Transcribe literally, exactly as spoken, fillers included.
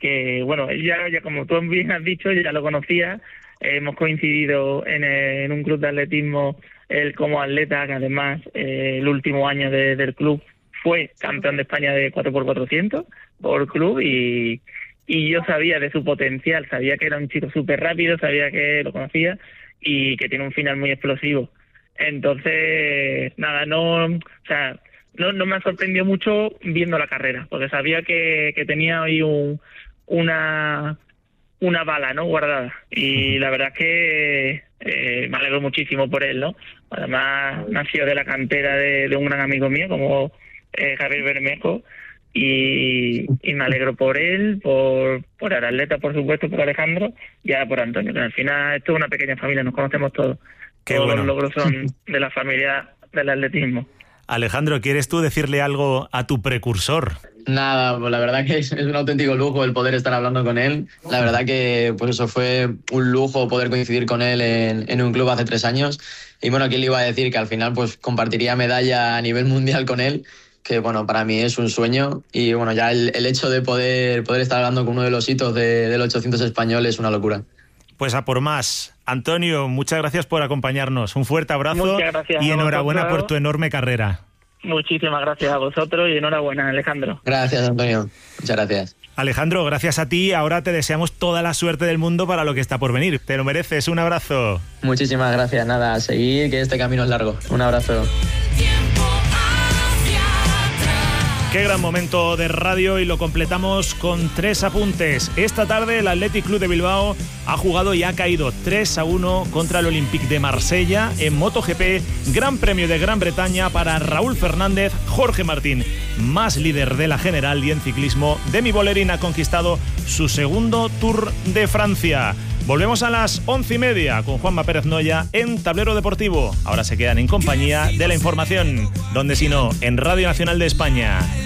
que bueno, él ya, ya como tú bien has dicho, ya lo conocía, eh, hemos coincidido en, en un club de atletismo, él como atleta, que además eh, el último año de, del club fue campeón de España de cuatro por cuatrocientos por club, y, y yo sabía de su potencial, sabía que era un chico súper rápido, sabía que lo conocía y que tiene un final muy explosivo. Entonces, nada, no, o sea, no, no me sorprendió mucho viendo la carrera, porque sabía que, que tenía ahí un, una, una bala, ¿no?, guardada. Y la verdad es que eh, me alegro muchísimo por él, ¿no? Además, nació de la cantera de, de un gran amigo mío, como eh, Javier Bermejo, y, y me alegro por él, por, por el atleta, por supuesto, por Alejandro, y ahora por Antonio, que al final esto es una pequeña familia, nos conocemos todos. Qué Todos bueno. los logros son de la familia del atletismo. Alejandro, ¿quieres tú decirle algo a tu precursor? Nada, pues la verdad que es, es un auténtico lujo el poder estar hablando con él. La verdad que pues eso fue un lujo poder coincidir con él en, en un club hace tres años. Y bueno, ¿quién le iba a decir que al final pues compartiría medalla a nivel mundial con él? Que bueno, para mí es un sueño. Y bueno, ya el, el hecho de poder, poder estar hablando con uno de los hitos de, del ochocientos español es una locura. Pues a por más. Antonio, muchas gracias por acompañarnos. Un fuerte abrazo y enhorabuena por tu enorme carrera. Muchísimas gracias a vosotros y enhorabuena, Alejandro. Gracias, Antonio. Muchas gracias. Alejandro, gracias a ti. Ahora te deseamos toda la suerte del mundo para lo que está por venir. Te lo mereces. Un abrazo. Muchísimas gracias. Nada, a seguir, que este camino es largo. Un abrazo. Qué gran momento de radio, y lo completamos con tres apuntes. Esta tarde el Athletic Club de Bilbao ha jugado y ha caído tres a uno contra el Olympique de Marsella en MotoGP, Gran Premio de Gran Bretaña para Raúl Fernández. Jorge Martín, más líder de la general, y en ciclismo, Demi Vollering ha conquistado su segundo Tour de Francia. Volvemos a las once y media con Juanma Pérez Noya en Tablero Deportivo. Ahora se quedan en compañía de la información, donde si no, en Radio Nacional de España.